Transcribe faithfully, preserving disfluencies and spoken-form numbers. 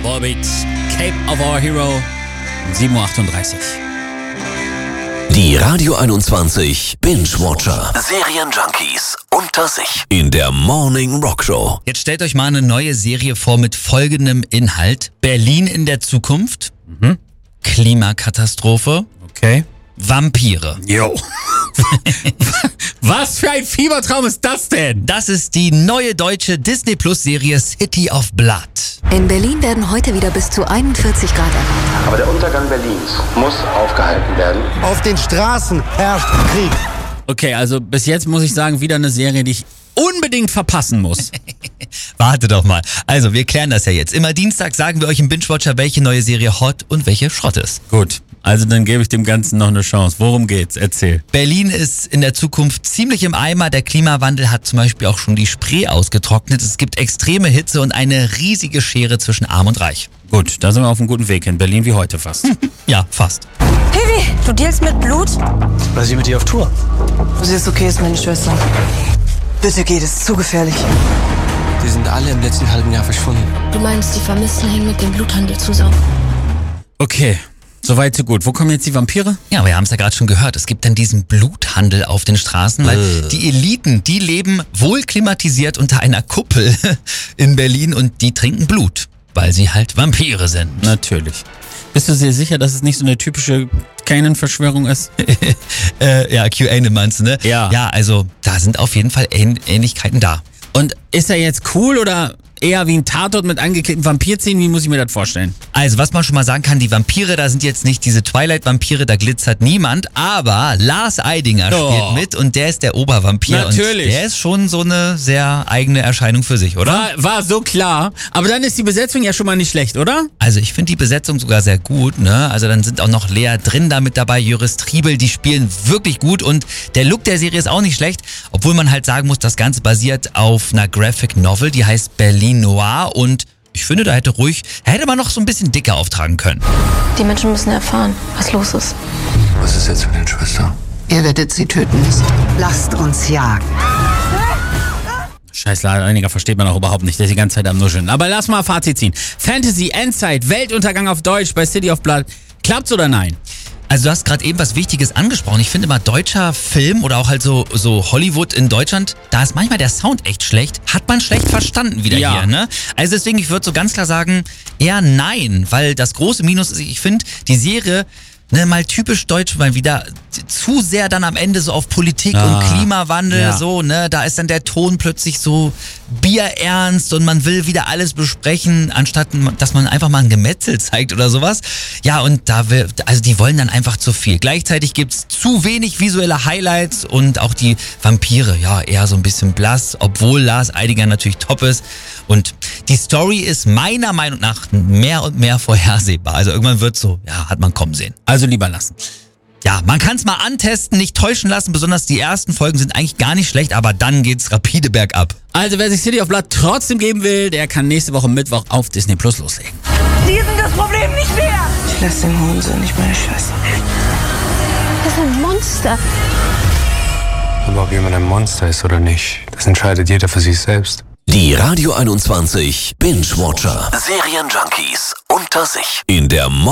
Volbeat, Cape of Our Hero, sieben Uhr achtunddreißig. Die Radio einundzwanzig Binge-Watcher. Serienjunkies unter sich in der Morning Rock Show. Jetzt stellt euch mal eine neue Serie vor mit folgendem Inhalt. Berlin in der Zukunft. Mhm. Klimakatastrophe. Okay. Vampire. Jo. Was für ein Fiebertraum ist das denn? Das ist die neue deutsche Disney-Plus-Serie City of Blood. In Berlin werden heute wieder bis zu einundvierzig Grad erwartet. Aber der Untergang Berlins muss aufgehalten werden. Auf den Straßen herrscht Krieg. Okay, also bis jetzt muss ich sagen, wieder eine Serie, die ich unbedingt verpassen muss. Warte doch mal. Also, wir klären das ja jetzt. Immer Dienstag sagen wir euch im Binge-Watcher, welche neue Serie hot und welche Schrott ist. Gut, also dann gebe ich dem Ganzen noch eine Chance. Worum geht's? Erzähl. Berlin ist in der Zukunft ziemlich im Eimer. Der Klimawandel hat zum Beispiel auch schon die Spree ausgetrocknet. Es gibt extreme Hitze und eine riesige Schere zwischen Arm und Reich. Gut, da sind wir auf einem guten Weg. In Berlin wie heute fast. Ja, fast. Pivi, du dealst mit Blut? Oder sie mit dir auf Tour? Sie ist okay, ist meine Schwester. Bitte geht, es ist zu gefährlich. Die sind alle im letzten halben Jahr verschwunden. Du meinst, die Vermissten hängen mit dem Bluthandel zusammen? Okay, soweit so gut. Wo kommen jetzt die Vampire? Ja, wir haben es ja gerade schon gehört. Es gibt dann diesen Bluthandel auf den Straßen, weil Äh. die Eliten, die leben wohl klimatisiert unter einer Kuppel in Berlin und die trinken Blut, weil sie halt Vampire sind. Natürlich. Bist du dir sicher, dass es nicht so eine typische Kanan-Verschwörung ist? äh, ja, QAnon meinst du, ne? Ja. Ja, also da sind auf jeden Fall Ähn- Ähnlichkeiten da. Und ist er jetzt cool oder eher wie ein Tatort mit angeklebten Vampirzähnen? Wie muss ich mir das vorstellen? Also, was man schon mal sagen kann, die Vampire, da sind jetzt nicht diese Twilight-Vampire, da glitzert niemand, aber Lars Eidinger Oh. spielt mit und der ist der Obervampir. Natürlich. Und der ist schon so eine sehr eigene Erscheinung für sich, oder? War, war so klar. Aber dann ist die Besetzung ja schon mal nicht schlecht, oder? Also ich finde die Besetzung sogar sehr gut, ne? Also dann sind auch noch Lea Drin da mit dabei, Jöris Triebel, die spielen wirklich gut und der Look der Serie ist auch nicht schlecht, obwohl man halt sagen muss, das Ganze basiert auf einer Graphic Novel, die heißt Berlin Noir und ich finde, da hätte ruhig, hätte man noch so ein bisschen dicker auftragen können. Die Menschen müssen erfahren, was los ist. Was ist jetzt mit den Schwestern? Ihr werdet sie töten müssen. Lasst uns jagen. Scheiß einiger versteht man auch überhaupt nicht, der ist die ganze Zeit am Nuscheln. Aber lass mal Fazit ziehen. Fantasy, Endzeit, Weltuntergang auf Deutsch bei City of Blood. Klappt's oder nein? Also du hast gerade eben was Wichtiges angesprochen. Ich finde immer, deutscher Film oder auch halt so, so Hollywood in Deutschland, da ist manchmal der Sound echt schlecht. Hat man schlecht verstanden wieder Ja. hier, ne? Also deswegen, ich würde so ganz klar sagen, eher nein. Weil das große Minus ist, ich finde, die Serie, ne, mal typisch deutsch, mal wieder zu sehr dann am Ende so auf Politik Ah, und Klimawandel, ja. so, ne? Da ist dann der Ton plötzlich so bierernst und man will wieder alles besprechen, anstatt dass man einfach mal ein Gemetzel zeigt oder sowas. Ja, und da will, also die wollen dann einfach zu viel. Gleichzeitig gibt's zu wenig visuelle Highlights und auch die Vampire, ja, eher so ein bisschen blass, obwohl Lars Eidinger natürlich top ist. Und die Story ist meiner Meinung nach mehr und mehr vorhersehbar. Also irgendwann wird so, ja, hat man kommen sehen. Also lieber lassen. Ja, man kann es mal antesten, nicht täuschen lassen, besonders die ersten Folgen sind eigentlich gar nicht schlecht, aber dann geht's rapide bergab. Also wer sich City of Blood trotzdem geben will, der kann nächste Woche Mittwoch auf Disney Plus loslegen. Die sind das Problem nicht mehr! Ich lasse den Hunsinn, nicht meine Schwester. Das ist ein Monster. Aber ob jemand ein Monster ist oder nicht, das entscheidet jeder für sich selbst. Die Radio einundzwanzig Binge-Watcher. Serienjunkies unter sich in der Morning